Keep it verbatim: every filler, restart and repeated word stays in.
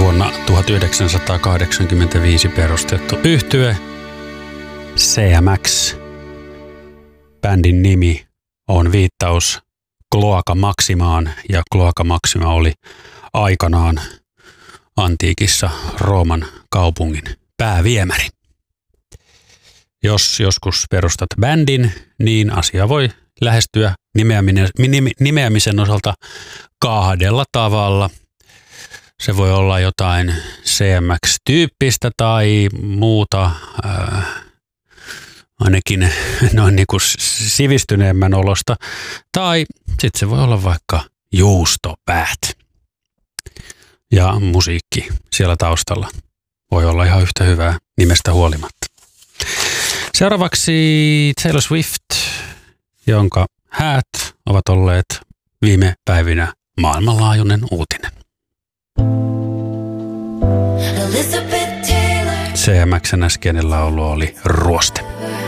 Vuonna tuhatyhdeksänsataakahdeksankymmentäviisi perustettu yhtye C M X. Bändin nimi on viittaus Cloaca Maximaan, ja Cloaca Maxima oli aikanaan antiikissa Rooman kaupungin pääviemäri. Jos joskus perustat bändin, niin asia voi lähestyä nimeämisen osalta kahdella tavalla. Se voi olla jotain C M X-tyyppistä tai muuta, ää, ainakin noin niin kuin sivistyneemmän olosta. Tai sitten se voi olla vaikka juustopäät. Ja musiikki siellä taustalla voi olla ihan yhtä hyvää nimestä huolimatta. Seuraavaksi Taylor Swift, jonka häät ovat olleet viime päivinä maailmanlaajuinen uutinen. C M X:n äskeinen laulu oli Ruoste.